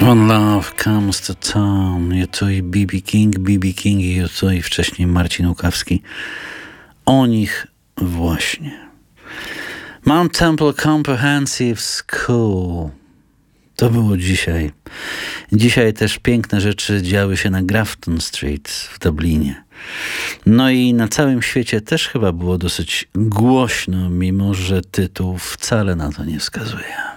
When Love Comes to Town, YouTube i B.B. King i YouTube i wcześniej Marcin Łukawski. O nich właśnie. Mount Temple Comprehensive School. To było dzisiaj. Dzisiaj też piękne rzeczy działy się na Grafton Street w Dublinie. No i na całym świecie też chyba było dosyć głośno, mimo że tytuł wcale na to nie wskazuje.